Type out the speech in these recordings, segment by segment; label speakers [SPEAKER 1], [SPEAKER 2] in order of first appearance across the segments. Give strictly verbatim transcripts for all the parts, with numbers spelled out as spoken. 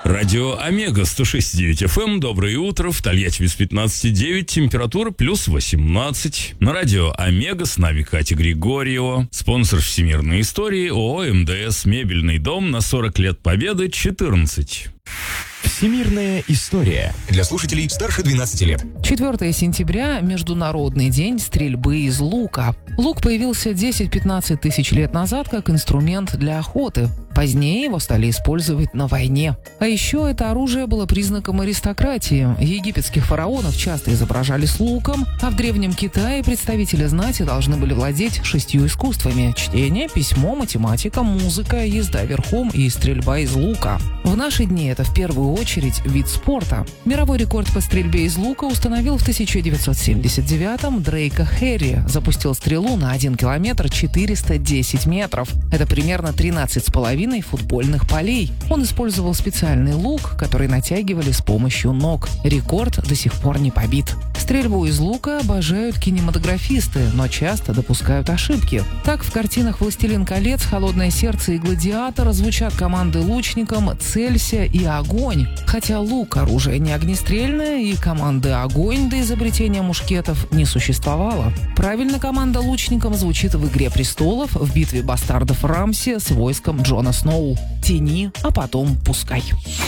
[SPEAKER 1] Радио Омега сто шесть и девять эф эм. Доброе утро. В Тольятти без пятнадцати девять. Температура плюс восемнадцать. На радио Омега с нами Катя Григорьева. Спонсор всемирной истории ООО МДС. Мебельный дом на сорок лет Победы четырнадцать.
[SPEAKER 2] Всемирная история для слушателей старше двенадцати лет.
[SPEAKER 3] четвёртого сентября – Международный день стрельбы из лука. Лук появился десять-пятнадцать тысяч лет назад как инструмент для охоты. Позднее его стали использовать на войне. А еще это оружие было признаком аристократии. Египетских фараонов часто изображали с луком, а в Древнем Китае представители знати должны были владеть шестью искусствами – чтение, письмо, математика, музыка, езда верхом и стрельба из лука. В наши дни это в первую очередь вид спорта. Мировой рекорд по стрельбе из лука установил в тысяча девятьсот семьдесят девятом Дрейка Хэрри. Запустил стрелу на один километр четыреста десять метров. Это примерно тринадцать с половиной футбольных полей. Он использовал специальный лук, который натягивали с помощью ног. Рекорд до сих пор не побит. Стрельбу из лука обожают кинематографисты, но часто допускают ошибки. Так, в картинах «Властелин колец», «Холодное сердце» и «Гладиатор» звучат команды лучникам «Целься» и «Огонь». Хотя лук – оружие не огнестрельное, и команды «Огонь» до изобретения мушкетов не существовало. Правильно команда лучникам звучит в «Игре престолов» в битве бастардов Рамси с войском Джона Сноу. «Тяни, а потом пускай».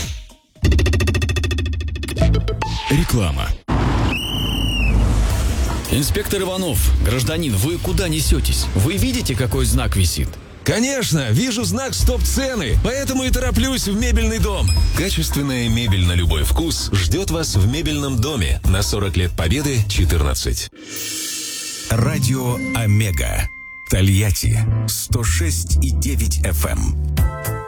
[SPEAKER 2] Реклама.
[SPEAKER 4] Инспектор Иванов, гражданин, вы куда несетесь? Вы видите, какой знак висит?
[SPEAKER 5] Конечно, вижу знак «Стоп-цены», поэтому и тороплюсь в мебельный дом.
[SPEAKER 6] Качественная мебель на любой вкус ждет вас в мебельном доме на сорок лет Победы четырнадцать.
[SPEAKER 2] Радио Омега. Тольятти сто шесть и девять эф эм.